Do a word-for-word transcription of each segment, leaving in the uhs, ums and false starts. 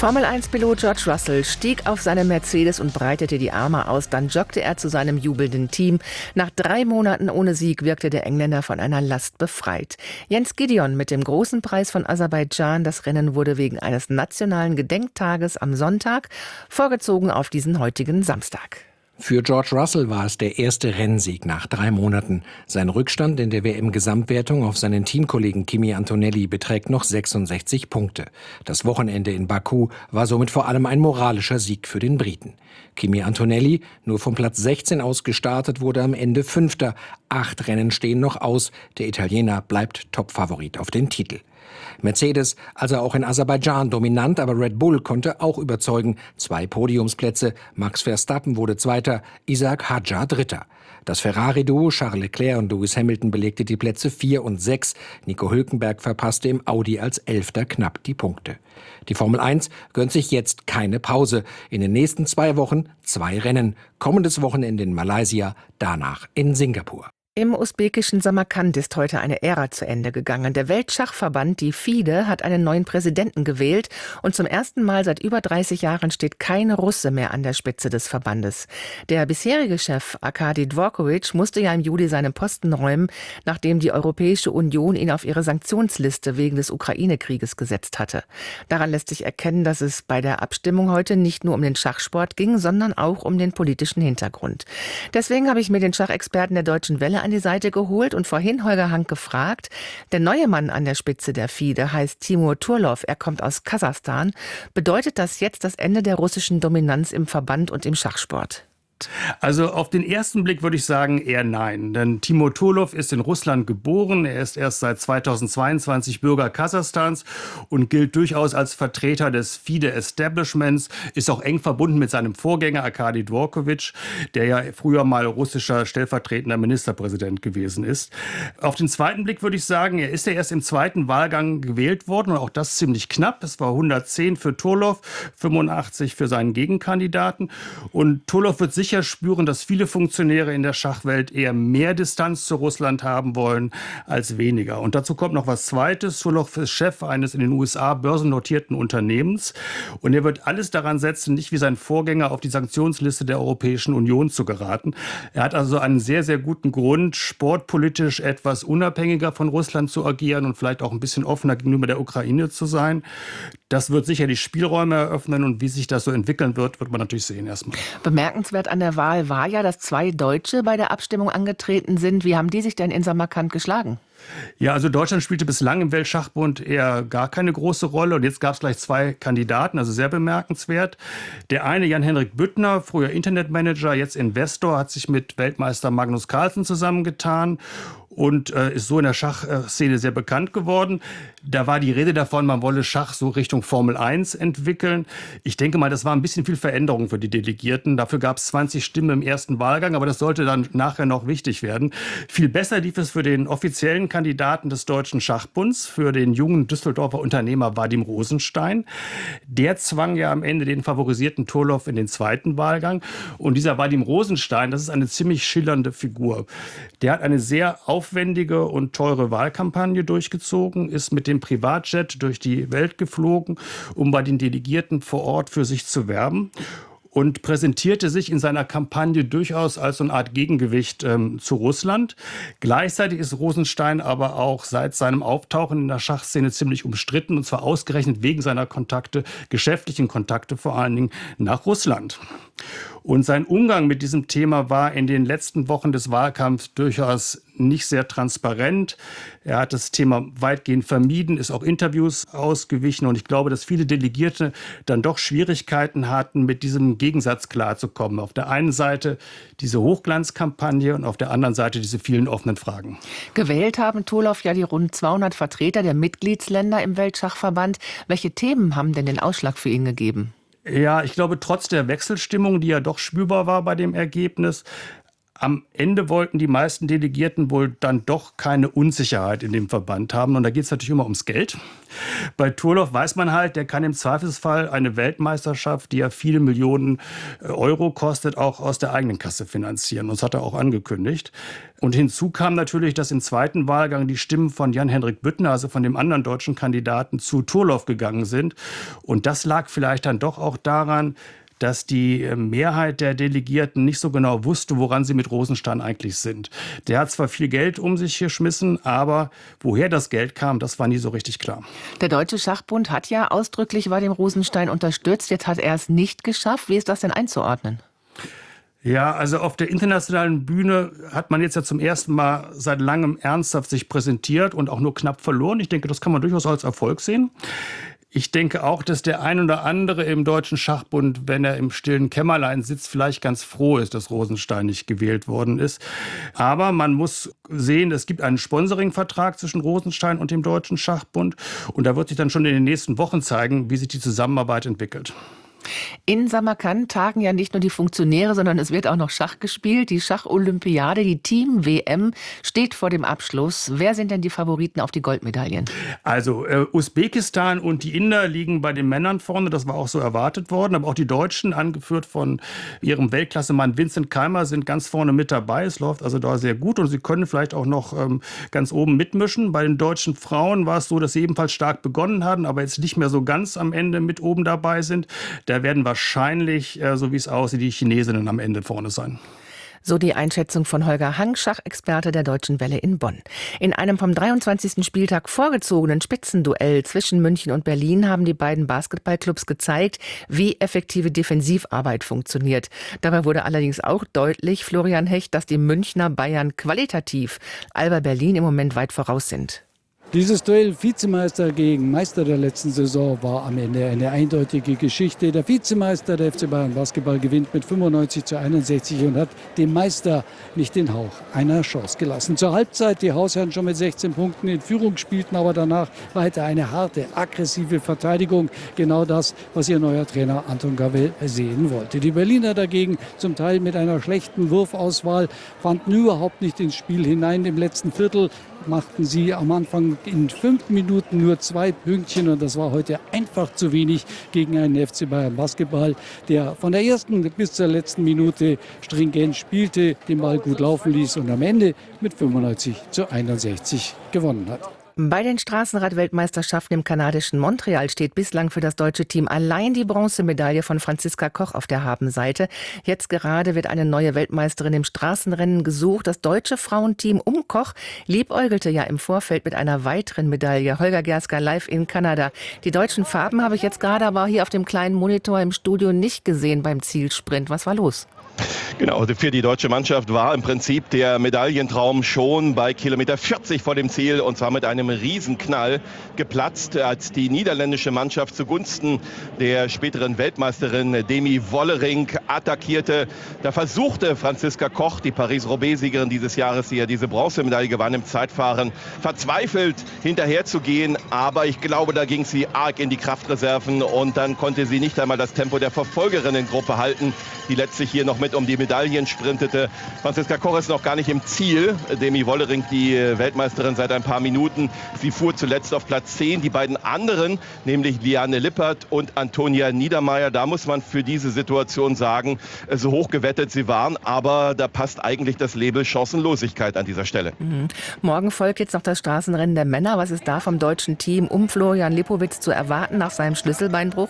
Formel eins Pilot George Russell stieg auf seinem Mercedes und breitete die Arme aus. Dann joggte er zu seinem jubelnden Team. Nach drei Monaten ohne Sieg wirkte der Engländer von einer Last befreit. Jens Gideon mit dem großen Preis von Aserbaidschan. Das Rennen wurde wegen eines nationalen Gedenktages am Sonntag vorgezogen auf diesen heutigen Samstag. Für George Russell war es der erste Rennsieg nach drei Monaten. Sein Rückstand in der W M-Gesamtwertung auf seinen Teamkollegen Kimi Antonelli beträgt noch sechsundsechzig Punkte. Das Wochenende in Baku war somit vor allem ein moralischer Sieg für den Briten. Kimi Antonelli, nur vom Platz sechzehn aus gestartet, wurde am Ende Fünfter. Acht Rennen stehen noch aus. Der Italiener bleibt Topfavorit auf den Titel. Mercedes, also auch in Aserbaidschan dominant, aber Red Bull konnte auch überzeugen. Zwei Podiumsplätze, Max Verstappen wurde Zweiter, Isaac Hadjar Dritter. Das Ferrari-Duo Charles Leclerc und Lewis Hamilton belegte die Plätze vier und sechs. Nico Hülkenberg verpasste im Audi als Elfter knapp die Punkte. Die Formel eins gönnt sich jetzt keine Pause. In den nächsten zwei Wochen zwei Rennen. Kommendes Wochenende in Malaysia, danach in Singapur. Im usbekischen Samarkand ist heute eine Ära zu Ende gegangen. Der Weltschachverband, die FIDE, hat einen neuen Präsidenten gewählt und zum ersten Mal seit über dreißig Jahren steht kein Russe mehr an der Spitze des Verbandes. Der bisherige Chef Arkadi Dvorkovich musste ja im Juli seinen Posten räumen, nachdem die Europäische Union ihn auf ihre Sanktionsliste wegen des Ukraine-Krieges gesetzt hatte. Daran lässt sich erkennen, dass es bei der Abstimmung heute nicht nur um den Schachsport ging, sondern auch um den politischen Hintergrund. Deswegen habe ich mir den Schachexperten der Deutschen Welle an die Seite geholt und vorhin Holger Hank gefragt. Der neue Mann an der Spitze der FIDE heißt Timur Turlov. Er kommt aus Kasachstan. Bedeutet das jetzt das Ende der russischen Dominanz im Verband und im Schachsport? Also auf den ersten Blick würde ich sagen eher nein. Denn Timur Turlov ist in Russland geboren. Er ist erst seit zweitausendzweiundzwanzig Bürger Kasachstans und gilt durchaus als Vertreter des FIDE-Establishments. Ist auch eng verbunden mit seinem Vorgänger Arkadi Dvorkovich, der ja früher mal russischer stellvertretender Ministerpräsident gewesen ist. Auf den zweiten Blick würde ich sagen, er ist ja erst im zweiten Wahlgang gewählt worden und auch das ziemlich knapp. Es war hundertzehn für Turlov, fünfundachtzig für seinen Gegenkandidaten. Und Turlov wird sicher spüren, dass viele Funktionäre in der Schachwelt eher mehr Distanz zu Russland haben wollen als weniger. Und dazu kommt noch was Zweites. Turlov ist Chef eines in den U S A börsennotierten Unternehmens. Und er wird alles daran setzen, nicht wie sein Vorgänger auf die Sanktionsliste der Europäischen Union zu geraten. Er hat also einen sehr, sehr guten Grund, sportpolitisch etwas unabhängiger von Russland zu agieren und vielleicht auch ein bisschen offener gegenüber der Ukraine zu sein. Das wird sicher die Spielräume eröffnen und wie sich das so entwickeln wird, wird man natürlich sehen erstmal. Bemerkenswert an der Wahl war ja, dass zwei Deutsche bei der Abstimmung angetreten sind. Wie haben die sich denn in Samarkand geschlagen? Ja, also Deutschland spielte bislang im Weltschachbund eher gar keine große Rolle. Und jetzt gab es gleich zwei Kandidaten, also sehr bemerkenswert. Der eine, Jan-Henrik Büttner, früher Internetmanager, jetzt Investor, hat sich mit Weltmeister Magnus Carlsen zusammengetan und äh, ist so in der Schachszene sehr bekannt geworden. Da war die Rede davon, man wolle Schach so Richtung Formel eins entwickeln. Ich denke mal, das war ein bisschen viel Veränderung für die Delegierten. Dafür gab es zwanzig Stimmen im ersten Wahlgang, aber das sollte dann nachher noch wichtig werden. Viel besser lief es für den offiziellen Kandidaten des Deutschen Schachbunds, für den jungen Düsseldorfer Unternehmer Vadim Rosenstein. Der zwang ja am Ende den favorisierten Turlov in den zweiten Wahlgang. Und dieser Vadim Rosenstein, das ist eine ziemlich schillernde Figur. Der hat eine sehr aufwendige und teure Wahlkampagne durchgezogen, ist mit dem Privatjet durch die Welt geflogen, um bei den Delegierten vor Ort für sich zu werben. Und präsentierte sich in seiner Kampagne durchaus als so eine Art Gegengewicht ähm, zu Russland. Gleichzeitig ist Rosenstein aber auch seit seinem Auftauchen in der Schachszene ziemlich umstritten, und zwar ausgerechnet wegen seiner Kontakte, geschäftlichen Kontakte vor allen Dingen nach Russland. Und sein Umgang mit diesem Thema war in den letzten Wochen des Wahlkampfs durchaus nicht sehr transparent. Er hat das Thema weitgehend vermieden, ist auch Interviews ausgewichen. Und ich glaube, dass viele Delegierte dann doch Schwierigkeiten hatten, mit diesem Gegensatz klarzukommen. Auf der einen Seite diese Hochglanzkampagne und auf der anderen Seite diese vielen offenen Fragen. Gewählt haben Turlov ja die rund zweihundert Vertreter der Mitgliedsländer im Weltschachverband. Welche Themen haben denn den Ausschlag für ihn gegeben? Ja, ich glaube, trotz der Wechselstimmung, die ja doch spürbar war bei dem Ergebnis, Am Ende wollten die meisten Delegierten wohl dann doch keine Unsicherheit in dem Verband haben. Und da geht es natürlich immer ums Geld. Bei Turloff weiß man halt, der kann im Zweifelsfall eine Weltmeisterschaft, die ja viele Millionen Euro kostet, auch aus der eigenen Kasse finanzieren. Und das hat er auch angekündigt. Und hinzu kam natürlich, dass im zweiten Wahlgang die Stimmen von Jan-Henrik Büttner, also von dem anderen deutschen Kandidaten, zu Turloff gegangen sind. Und das lag vielleicht dann doch auch daran, dass die Mehrheit der Delegierten nicht so genau wusste, woran sie mit Rosenstein eigentlich sind. Der hat zwar viel Geld um sich geschmissen, aber woher das Geld kam, das war nie so richtig klar. Der Deutsche Schachbund hat ja ausdrücklich Vadim Rosenstein unterstützt. Jetzt hat er es nicht geschafft. Wie ist das denn einzuordnen? Ja, also auf der internationalen Bühne hat man jetzt ja zum ersten Mal seit langem ernsthaft sich präsentiert und auch nur knapp verloren. Ich denke, das kann man durchaus als Erfolg sehen. Ich denke auch, dass der ein oder andere im Deutschen Schachbund, wenn er im stillen Kämmerlein sitzt, vielleicht ganz froh ist, dass Rosenstein nicht gewählt worden ist. Aber man muss sehen, es gibt einen Sponsoringvertrag zwischen Rosenstein und dem Deutschen Schachbund. Und da wird sich dann schon in den nächsten Wochen zeigen, wie sich die Zusammenarbeit entwickelt. In Samarkand tagen ja nicht nur die Funktionäre, sondern es wird auch noch Schach gespielt. Die Schacholympiade, die Team-W M steht vor dem Abschluss. Wer sind denn die Favoriten auf die Goldmedaillen? Also äh, Usbekistan und die Inder liegen bei den Männern vorne. Das war auch so erwartet worden. Aber auch die Deutschen, angeführt von ihrem Weltklassemann Vincent Keimer, sind ganz vorne mit dabei. Es läuft also da sehr gut und sie können vielleicht auch noch ähm, ganz oben mitmischen. Bei den deutschen Frauen war es so, dass sie ebenfalls stark begonnen hatten, aber jetzt nicht mehr so ganz am Ende mit oben dabei sind. Da werden wahrscheinlich, so wie es aussieht, die Chinesinnen am Ende vorne sein. So die Einschätzung von Holger Hank, Schachexperte der Deutschen Welle in Bonn. In einem vom dreiundzwanzigsten Spieltag vorgezogenen Spitzenduell zwischen München und Berlin haben die beiden Basketballclubs gezeigt, wie effektive Defensivarbeit funktioniert. Dabei wurde allerdings auch deutlich, Florian Hecht, dass die Münchner Bayern qualitativ Alba Berlin im Moment weit voraus sind. Dieses Duell Vizemeister gegen Meister der letzten Saison war am Ende eine eindeutige Geschichte. Der Vizemeister, der F C Bayern Basketball, gewinnt mit fünfundneunzig zu einundsechzig und hat dem Meister nicht den Hauch einer Chance gelassen. Zur Halbzeit die Hausherren schon mit sechzehn Punkten in Führung, spielten aber danach weiter eine harte, aggressive Verteidigung. Genau das, was ihr neuer Trainer Anton Gavell sehen wollte. Die Berliner dagegen, zum Teil mit einer schlechten Wurfauswahl, fanden überhaupt nicht ins Spiel hinein. Im letzten Viertel machten sie am Anfang in fünf Minuten nur zwei Pünktchen und das war heute einfach zu wenig gegen einen F C Bayern Basketball, der von der ersten bis zur letzten Minute stringent spielte, den Ball gut laufen ließ und am Ende mit fünfundneunzig zu einundsechzig gewonnen hat. Bei den Straßenrad-Weltmeisterschaften im kanadischen Montreal steht bislang für das deutsche Team allein die Bronzemedaille von Franziska Koch auf der Habenseite. Jetzt gerade wird eine neue Weltmeisterin im Straßenrennen gesucht. Das deutsche Frauenteam um Koch liebäugelte ja im Vorfeld mit einer weiteren Medaille. Holger Gerska live in Kanada. Die deutschen Farben habe ich jetzt gerade aber hier auf dem kleinen Monitor im Studio nicht gesehen beim Zielsprint. Was war los? Genau, für die deutsche Mannschaft war im Prinzip der Medaillentraum schon bei Kilometer vierzig vor dem Ziel und zwar mit einem Riesenknall geplatzt, als die niederländische Mannschaft zugunsten der späteren Weltmeisterin Demi Wollering attackierte. Da versuchte Franziska Koch, die Paris-Roubaix-Siegerin dieses Jahres, die ja diese Bronzemedaille gewann im Zeitfahren, verzweifelt hinterherzugehen, aber ich glaube, da ging sie arg in die Kraftreserven und dann konnte sie nicht einmal das Tempo der Verfolgerinnengruppe halten, die letztlich hier noch mit um die Medaillen sprintete. Franziska Koch ist noch gar nicht im Ziel. Demi Wollering, die Weltmeisterin seit ein paar Minuten, sie fuhr zuletzt auf Platz zehn. Die beiden anderen, nämlich Liane Lippert und Antonia Niedermeyer, da muss man für diese Situation sagen, so hoch gewettet sie waren, aber da passt eigentlich das Label Chancenlosigkeit an dieser Stelle. Mhm. Morgen folgt jetzt noch das Straßenrennen der Männer. Was ist da vom deutschen Team um Florian Lipowitz zu erwarten nach seinem Schlüsselbeinbruch?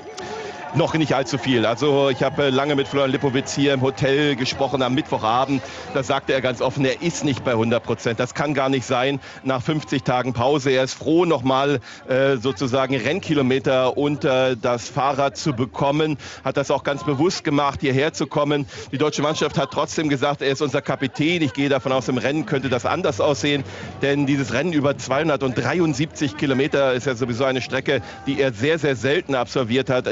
Noch nicht allzu viel. Also ich habe lange mit Florian Lipowitz hier im Hotel gesprochen am Mittwochabend. Da sagte er ganz offen, er ist nicht bei hundert Prozent. Das kann gar nicht sein nach fünfzig Tagen Pause. Er ist froh, nochmal äh, sozusagen Rennkilometer unter das Fahrrad zu bekommen. Hat das auch ganz bewusst gemacht, hierher zu kommen. Die deutsche Mannschaft hat trotzdem gesagt, er ist unser Kapitän. Ich gehe davon aus, im Rennen könnte das anders aussehen. Denn dieses Rennen über zweihundertdreiundsiebzig Kilometer ist ja sowieso eine Strecke, die er sehr, sehr selten absolviert hat. Er ist nicht der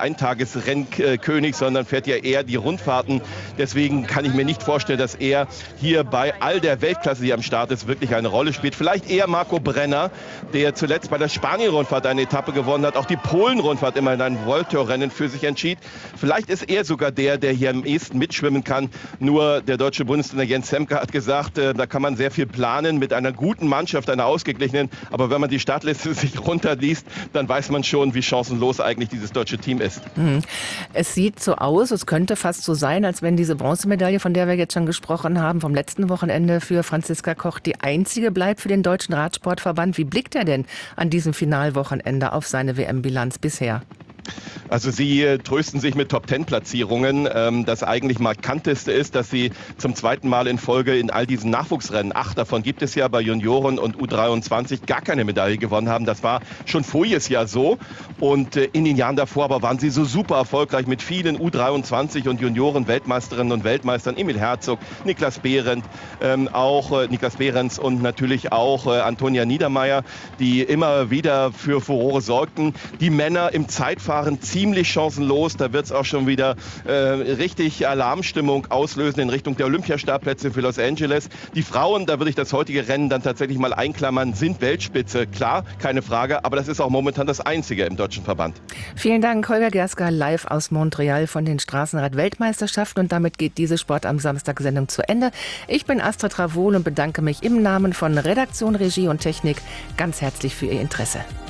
Eintagesrennkönig, sondern fährt ja eher die Rundfahrten. Deswegen kann ich mir nicht vorstellen, dass er hier bei all der Weltklasse, die am Start ist, wirklich eine Rolle spielt. Vielleicht eher Marco Brenner, der zuletzt bei der Spanien-Rundfahrt eine Etappe gewonnen hat, auch die Polen-Rundfahrt immer in ein World Tour-Rennen für sich entschied. Vielleicht ist er sogar der, der hier am ehesten mitschwimmen kann. Nur der deutsche Bundestrainer Jens Semke hat gesagt, äh, da kann man sehr viel planen mit einer guten Mannschaft, einer ausgeglichenen. Aber wenn man die Startliste sich runterliest, dann weiß man schon, wie chancenlos eigentlich dieses deutsche Team ist. Mhm. Es sieht so aus, es könnte fast so sein, als wenn diese Bronzemedaille, von der wir jetzt schon gesprochen haben, vom letzten Wochenende für Franziska Koch die einzige bleibt für den Deutschen Radsportverband. Wie blickt er denn an diesem Finalwochenende auf seine W M-Bilanz bisher? Also sie äh, trösten sich mit Top-Ten-Platzierungen. Ähm, das eigentlich markanteste ist, dass sie zum zweiten Mal in Folge in all diesen Nachwuchsrennen, acht davon gibt es ja bei Junioren und U dreiundzwanzig, gar keine Medaille gewonnen haben. Das war schon voriges Jahr so. Und äh, in den Jahren davor aber waren sie so super erfolgreich mit vielen U dreiundzwanzig und Junioren-Weltmeisterinnen und Weltmeistern. Emil Herzog, Niklas Behrendt, ähm, auch äh, Niklas Behrens und natürlich auch äh, Antonia Niedermeyer, die immer wieder für Furore sorgten. Die Männer im Zeitfahren ziemlich chancenlos. Da wird es auch schon wieder äh, richtig Alarmstimmung auslösen in Richtung der Olympiastartplätze für Los Angeles. Die Frauen, da würde ich das heutige Rennen dann tatsächlich mal einklammern, sind Weltspitze. Klar, keine Frage, aber das ist auch momentan das Einzige im deutschen Verband. Vielen Dank, Holger Gerska, live aus Montreal von den Straßenrad-Weltmeisterschaften. Und damit geht diese Sport am Samstag-Sendung zu Ende. Ich bin Astrid Travol und bedanke mich im Namen von Redaktion, Regie und Technik ganz herzlich für Ihr Interesse.